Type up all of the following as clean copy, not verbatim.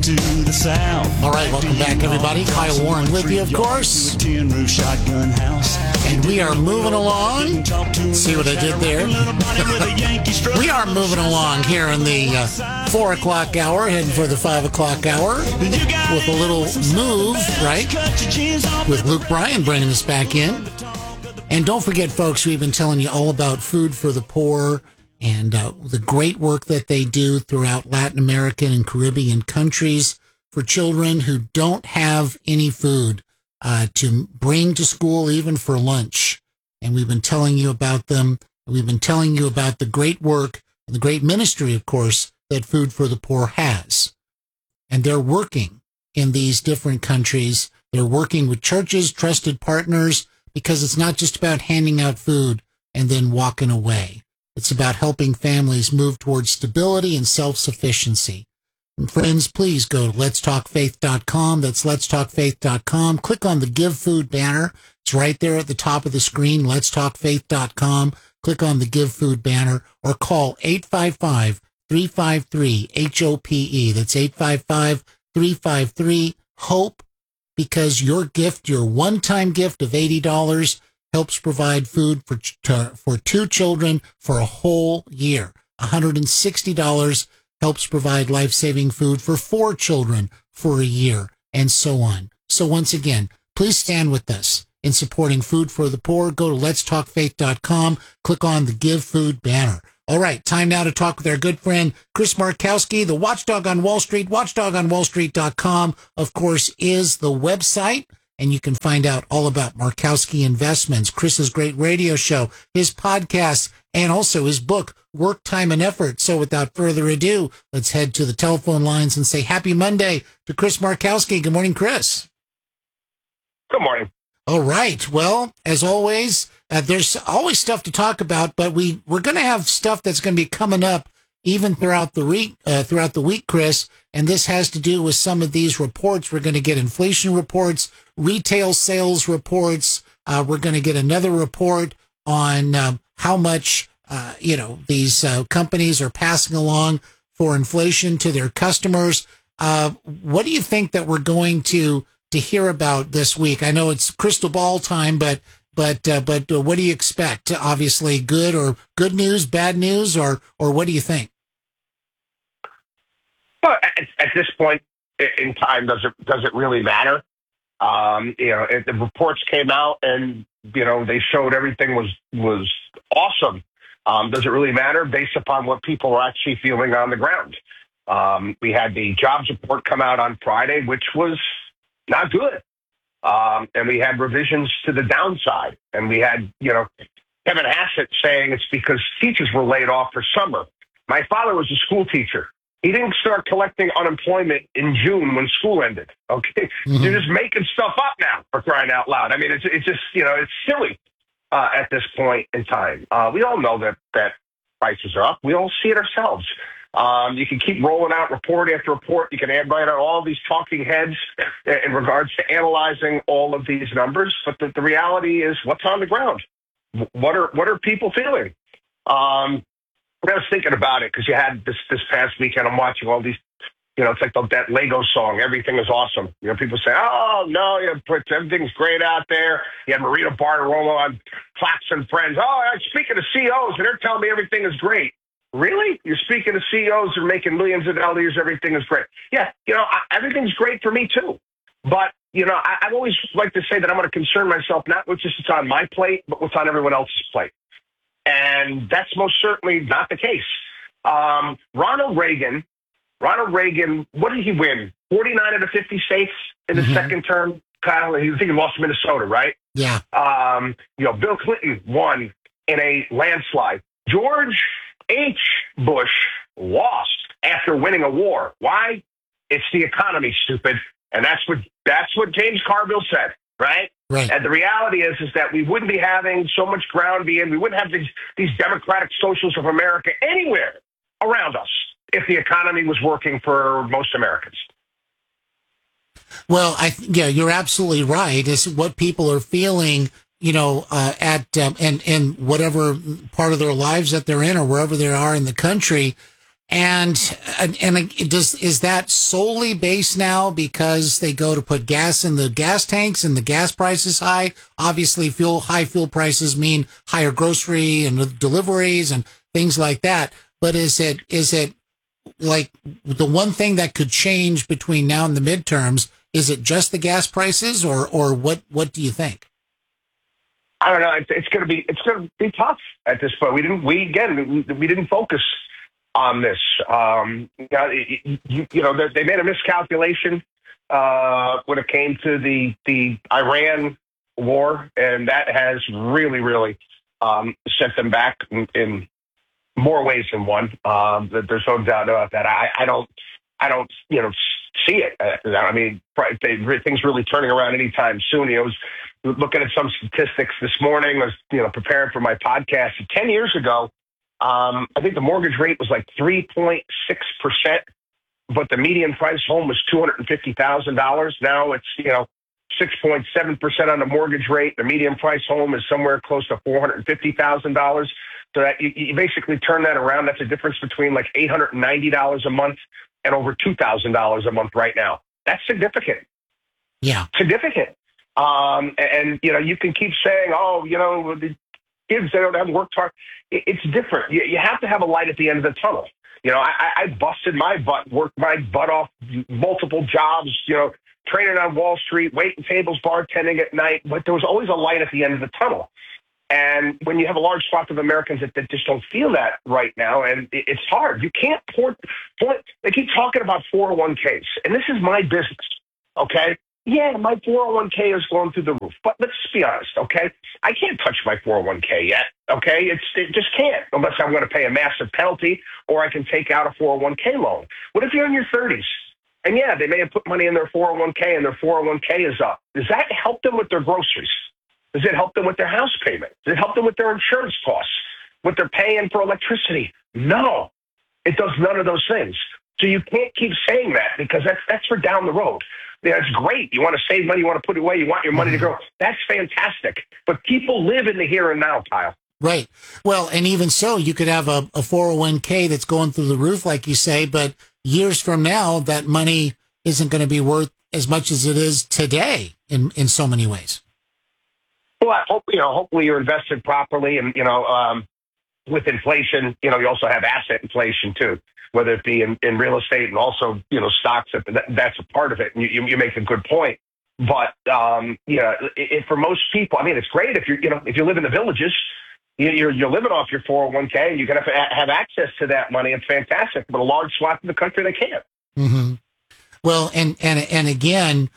to the south. All right, welcome back, everybody. Kyle Warren with you, of course. And we are moving along. See what I did there? We are moving along here in the 4 o'clock hour, heading for the 5 o'clock hour with a little move, right? With Luke Bryan bringing us back in. And don't forget, folks, we've been telling you all about Food for the Poor and the great work that they do throughout Latin American and Caribbean countries for children who don't have any food to bring to school, even for lunch. And we've been telling you about them. We've been telling you about the great work and the great ministry, of course, that Food for the Poor has. And they're working in these different countries. They're working with churches, trusted partners, because it's not just about handing out food and then walking away. It's about helping families move towards stability and self-sufficiency. And friends, please go to letstalkfaith.com. That's letstalkfaith.com. Click on the Give Food banner. It's right there at the top of the screen, letstalkfaith.com. Click on the Give Food banner or call 855-353-HOPE. That's 855-353-HOPE, because your gift, your one-time gift of $80, helps provide food for 2 children for a whole year. $160 helps provide life-saving food for 4 children for a year, and so on. So once again, please stand with us in supporting Food for the Poor. Go to letstalkfaith.com, click on the Give Food banner. All right, time now to talk with our good friend, Chris Markowski, the Watchdog on Wall Street. Watchdogonwallstreet.com, of course, is the website. And you can find out all about Markowski Investments, Chris's great radio show, his podcast, and also his book, Work, Time, and Effort. So without further ado, let's head to the telephone lines and say happy Monday to Chris Markowski. Good morning, Chris. Good morning. All right. Well, as always, there's always stuff to talk about, but we're going to have stuff that's going to be coming up even throughout the week, Chris. And this has to do with some of these reports. We're going to get inflation reports, retail sales reports. We're going to get another report on how much, these companies are passing along for inflation to their customers. What do you think that we're going to hear about this week? I know it's crystal ball time, but what do you expect? Obviously, good news, bad news, or what do you think? Well, at this point in time, does it really matter? If the reports came out and they showed everything was awesome. Does it really matter based upon what people are actually feeling on the ground? We had the jobs report come out on Friday, which was not good. And we had revisions to the downside. And we had, Kevin Hassett saying it's because teachers were laid off for summer. My father was a school teacher. He didn't start collecting unemployment in June when school ended. Okay. Mm-hmm. You're just making stuff up now, for crying out loud. I mean, it's just, it's silly at this point in time. We all know that prices are up. We all see it ourselves. You can keep rolling out report after report. You can write out all these talking heads in regards to analyzing all of these numbers. But the reality is what's on the ground. What are people feeling? I was thinking about it because you had this past weekend. I'm watching all these, it's like that Lego song. Everything is awesome. People say, oh, no, everything's great out there. You had Marina Bartiromo on Fox and Friends. Oh, I'm speaking to CEOs, and they're telling me everything is great. Really? You're speaking to CEOs who are making millions of dollars. Everything is great. Yeah, everything's great for me, too. But, I've always liked to say that I'm going to concern myself not with just what's on my plate, but what's on everyone else's plate. And that's most certainly not the case. Ronald Reagan, what did he win? 49 out of 50 states in his second term? Kyle, I think he lost Minnesota, right? Yeah. Bill Clinton won in a landslide. George H. Bush lost after winning a war. Why? It's the economy, stupid. And that's what James Carville said, right? Right. And the reality is that we wouldn't be having so much ground being, we wouldn't have these democratic socialists of America anywhere around us if the economy was working for most Americans. Well, you're absolutely right. It's what people are feeling, and whatever part of their lives that they're in or wherever they are in the country. And is that solely based now because they go to put gas in the gas tanks and the gas price is high? Obviously, high fuel prices mean higher grocery and deliveries and things like that. But is it like the one thing that could change between now and the midterms? Is it just the gas prices, or what do you think? I don't know. It's going to be tough at this point. We didn't focus on this. They made a miscalculation when it came to the Iran war, and that has really, really set them back in more ways than one. There's no doubt about that. I don't see it. I mean, things really turning around anytime soon. I was looking at some statistics this morning. I was preparing for my podcast. 10 years ago, I think the mortgage rate was like 3.6%, but the median price home was $250,000. Now it's 6.7% on the mortgage rate. The median price home is somewhere close to $450,000. So that you basically turn that around. That's a difference between like $890 a month and over $2,000 a month right now. That's significant. Yeah, significant. And you can keep saying, the kids, they don't have worked hard. It's different. You have to have a light at the end of the tunnel. I busted my butt, worked my butt off, multiple jobs, training on Wall Street, waiting tables, bartending at night, but there was always a light at the end of the tunnel. And when you have a large swath of Americans that just don't feel that right now, and it's hard. You can't point. They keep talking about 401ks, and this is my business, okay? Yeah, my 401k is going through the roof, but let's be honest, okay? I can't touch my 401k yet, okay? It just can't, unless I'm going to pay a massive penalty, or I can take out a 401k loan. What if you're in your 30s? And yeah, they may have put money in their 401k, and their 401k is up. Does that help them with their groceries? Does it help them with their house payment? Does it help them with their insurance costs? What they're paying for electricity? No, it does none of those things. So you can't keep saying that, because that's for down the road. Yeah, it's great. You want to save money, you want to put it away, you want your money to grow. That's fantastic. But people live in the here and now, Kyle. Right. Well, and even so, you could have a 401k that's going through the roof, like you say, but years from now, that money isn't going to be worth as much as it is today in so many ways. Well, hopefully you're invested properly, and with inflation, you also have asset inflation too, whether it be in real estate and also stocks. That's a part of it. And you make a good point, but for most people, I mean, it's great if you live in the villages, you're living off your 401k, and you're going to have access to that money. It's fantastic, but a large swath of the country they can't. Mm-hmm. Well, and again.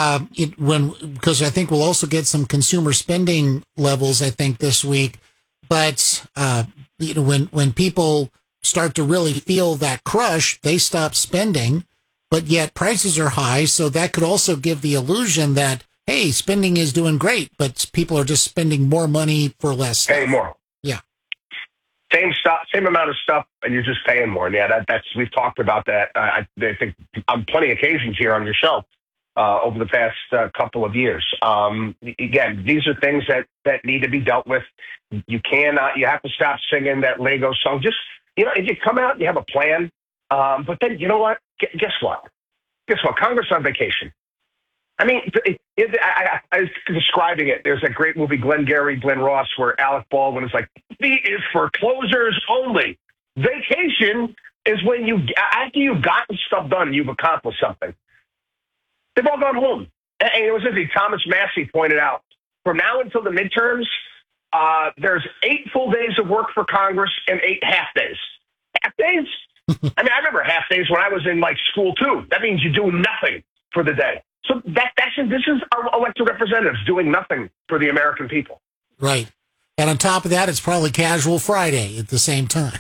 Because I think we'll also get some consumer spending levels, I think, this week. But when people start to really feel that crush, they stop spending. But yet prices are high, so that could also give the illusion that, hey, spending is doing great, but people are just spending more money for less. Paying more. Yeah. Same stuff, same amount of stuff, and you're just paying more. And yeah, that's we've talked about that. I think on plenty of occasions here on your show. Over the past couple of years. Again, these are things that need to be dealt with. You have to stop singing that Lego song. Just, if you come out and you have a plan, but then, you know what? Guess what? Congress on vacation. I mean, I was describing it. There's a great movie, Glengarry Glen Ross, where Alec Baldwin is like, "V is for closers only. Vacation is when after you've gotten stuff done, you've accomplished something." They've all gone home. And it was interesting. Thomas Massey pointed out, from now until the midterms, there's 8 full days of work for Congress and 8 half days. Half days? I mean, I remember half days when I was in school too. That means you do nothing for the day. So this is our elected representatives doing nothing for the American people. Right. And on top of that, it's probably Casual Friday at the same time.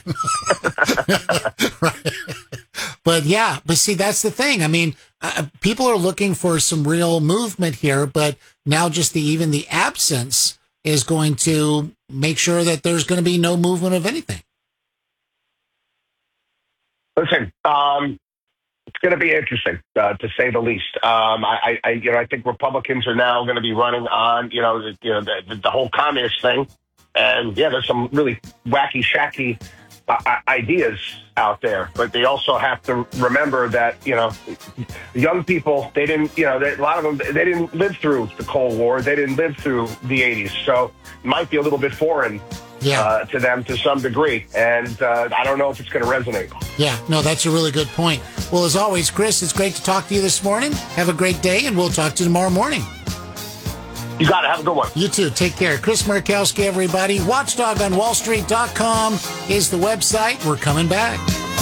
Right. But see, that's the thing. I mean, people are looking for some real movement here, but now just even the absence is going to make sure that there's going to be no movement of anything. Listen, it's going to be interesting, to say the least. I think Republicans are now going to be running on, the whole communist thing. And yeah, there's some really wacky, shacky ideas out there, but they also have to remember that, young people, they didn't, a lot of them, they didn't live through the Cold War. They didn't live through the 80s. So it might be a little bit foreign to them to some degree. And I don't know if it's going to resonate. Yeah, no, that's a really good point. Well, as always, Chris, it's great to talk to you this morning. Have a great day, and we'll talk to you tomorrow morning. You got it. Have a good one. You too. Take care. Chris Murkowski, everybody. WatchDogOnWallStreet.com is the website. We're coming back.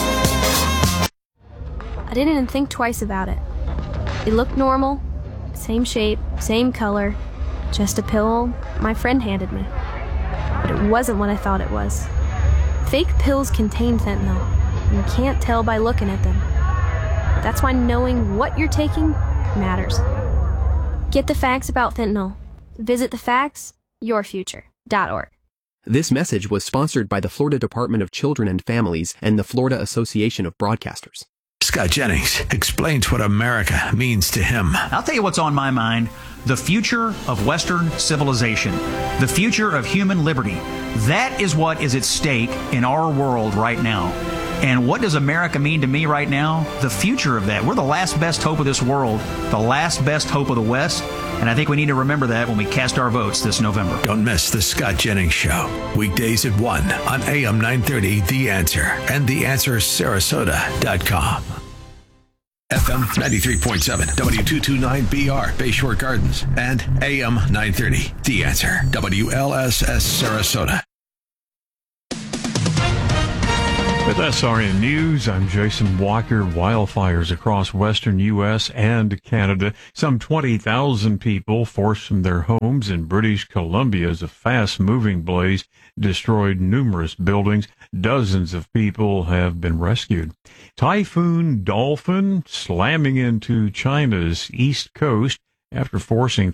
I didn't even think twice about it. It looked normal. Same shape, same color. Just a pill my friend handed me. But it wasn't what I thought it was. Fake pills contain fentanyl. You can't tell by looking at them. That's why knowing what you're taking matters. Get the facts about fentanyl. Visit thefactsyourfuture.org. This message was sponsored by the Florida Department of Children and Families and the Florida Association of Broadcasters. Scott Jennings explains what America means to him. I'll tell you what's on my mind. The future of Western civilization. The future of human liberty. That is what is at stake in our world right now. And what does America mean to me right now? The future of that. We're the last best hope of this world, the last best hope of the West, and I think we need to remember that when we cast our votes this November. Don't miss the Scott Jennings Show, weekdays at 1 on AM 930, The Answer, and TheAnswerSarasota.com. FM 93.7, W229BR, Bayshore Gardens, and AM 930, The Answer, WLSS Sarasota. With SRN News, I'm Jason Walker. Wildfires across western U.S. and Canada. Some 20,000 people forced from their homes in British Columbia as a fast-moving blaze destroyed numerous buildings. Dozens of people have been rescued. Typhoon Dolphin slamming into China's east coast after forcing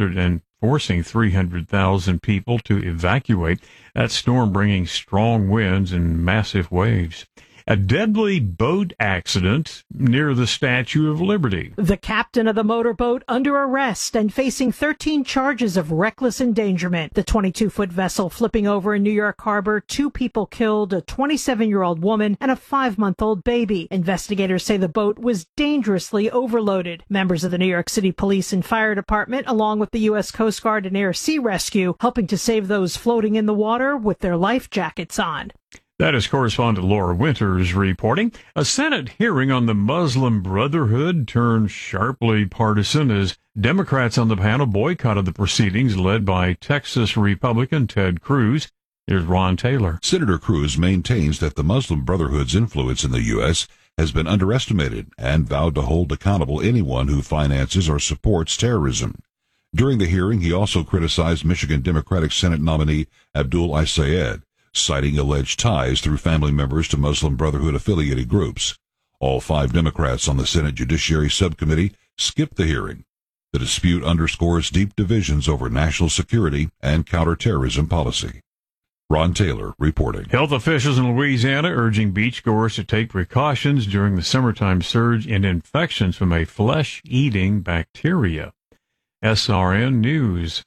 300,000 people to evacuate. That storm bringing strong winds and massive waves. A deadly boat accident near the Statue of Liberty. The captain of the motorboat under arrest and facing 13 charges of reckless endangerment. The 22-foot vessel flipping over in New York Harbor. 2 people killed, a 27-year-old woman and a 5-month-old baby. Investigators say the boat was dangerously overloaded. Members of the New York City Police and Fire Department, along with the U.S. Coast Guard and Air Sea Rescue, helping to save those floating in the water with their life jackets on. That is correspondent Laura Winters reporting. A Senate hearing on the Muslim Brotherhood turned sharply partisan as Democrats on the panel boycotted the proceedings led by Texas Republican Ted Cruz. Here's Ron Taylor. Senator Cruz maintains that the Muslim Brotherhood's influence in the U.S. has been underestimated and vowed to hold accountable anyone who finances or supports terrorism. During the hearing, he also criticized Michigan Democratic Senate nominee Abdul Al-Sayed, citing alleged ties through family members to Muslim Brotherhood-affiliated groups. All 5 Democrats on the Senate Judiciary Subcommittee skipped the hearing. The dispute underscores deep divisions over national security and counterterrorism policy. Ron Taylor reporting. Health officials in Louisiana urging beachgoers to take precautions during the summertime surge in infections from a flesh-eating bacteria. SRN News.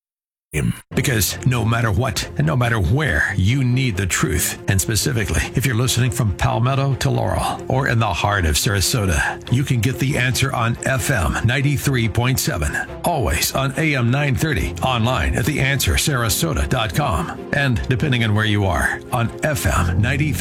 Because no matter what and no matter where, you need the truth. And specifically, if you're listening from Palmetto to Laurel or in the heart of Sarasota, you can get the answer on FM 93.7, always on AM 930, online at TheAnswerSarasota.com, and depending on where you are, on FM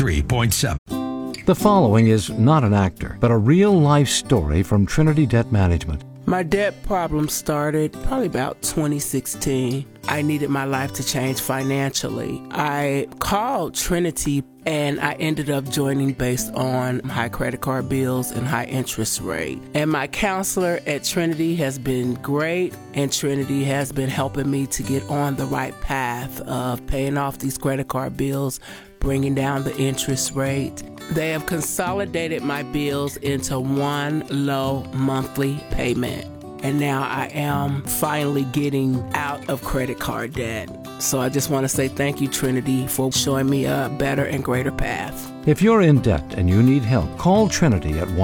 93.7. The following is not an actor, but a real-life story from Trinity Debt Management. My debt problem started probably about 2016. I needed my life to change financially. I called Trinity and I ended up joining based on high credit card bills and high interest rate. And my counselor at Trinity has been great, and Trinity has been helping me to get on the right path of paying off these credit card bills, bringing down the interest rate. They have consolidated my bills into one low monthly payment. And now I am finally getting out of credit card debt. So I just want to say thank you, Trinity, for showing me a better and greater path. If you're in debt and you need help, call Trinity at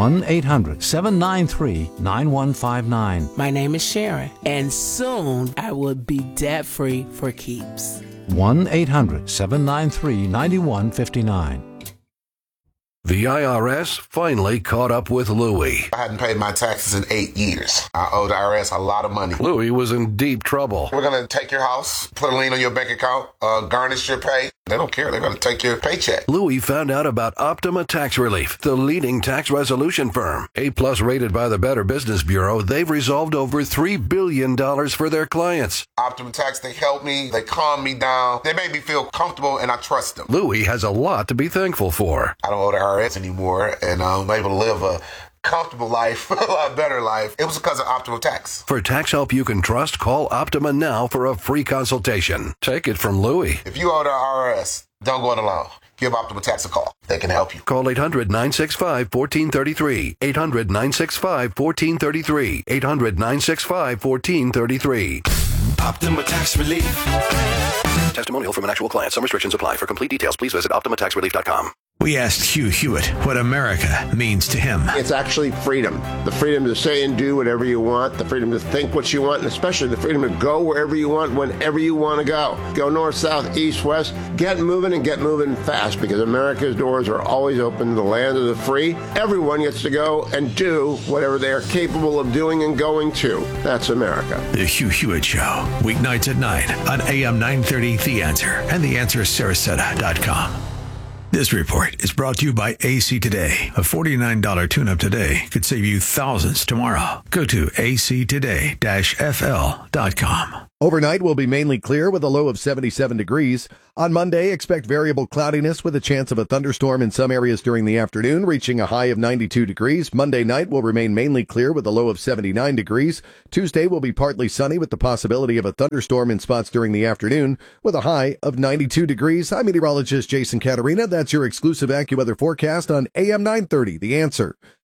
1-800-793-9159. My name is Sharon, and soon I will be debt-free for keeps. 1-800-793-9159. The IRS finally caught up with Louie. I hadn't paid my taxes in 8 years. I owed the IRS a lot of money. Louie was in deep trouble. We're going to take your house, put a lien on your bank account, garnish your pay. They don't care. They're going to take your paycheck. Louie found out about Optima Tax Relief, the leading tax resolution firm. A-plus rated by the Better Business Bureau, they've resolved over $3 billion for their clients. Optima Tax, they helped me. They calmed me down. They made me feel comfortable, and I trust them. Louie has a lot to be thankful for. I don't owe the IRS anymore, and I'm able to live a comfortable life, a lot better life. It was because of Optima Tax. For tax help you can trust, call Optima now for a free consultation. Take it from Louie. If you owe the IRS, don't go it alone. Give Optima Tax a call. They can help you. Call 800-965-1433. 800-965-1433. 800-965-1433. Optima Tax Relief. Testimonial from an actual client. Some restrictions apply. For complete details, please visit OptimaTaxRelief.com. We asked Hugh Hewitt what America means to him. It's actually freedom. The freedom to say and do whatever you want, the freedom to think what you want, and especially the freedom to go wherever you want, whenever you want to go. Go north, south, east, west. Get moving and get moving fast, because America's doors are always open to the land of the free. Everyone gets to go and do whatever they are capable of doing and going to. That's America. The Hugh Hewitt Show, weeknights at 9 on AM 930 The Answer and TheAnswerSarasota.com. This report is brought to you by AC Today. A $49 tune-up today could save you thousands tomorrow. Go to actoday-fl.com. Overnight will be mainly clear with a low of 77 degrees. On Monday, expect variable cloudiness with a chance of a thunderstorm in some areas during the afternoon, reaching a high of 92 degrees. Monday night will remain mainly clear with a low of 79 degrees. Tuesday will be partly sunny with the possibility of a thunderstorm in spots during the afternoon with a high of 92 degrees. I'm meteorologist Jason Caterina. That's your exclusive AccuWeather forecast on AM 930, The Answer.